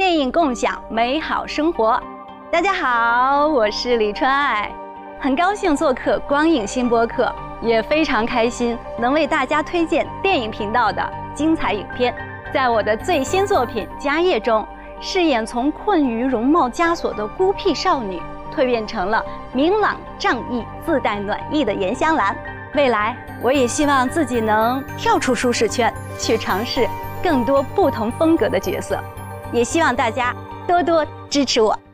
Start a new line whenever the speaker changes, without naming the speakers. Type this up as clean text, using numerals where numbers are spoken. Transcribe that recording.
电影共享美好生活。大家好，我是李川爱，很高兴做客光影新播客，也非常开心能为大家推荐电影频道的精彩影片。在我的最新作品《家业》中，饰演从困于容貌枷锁的孤僻少女，蜕变成了明朗仗义、自带暖意的严香兰。未来，我也希望自己能跳出舒适圈，去尝试更多不同风格的角色。也希望大家多多支持我。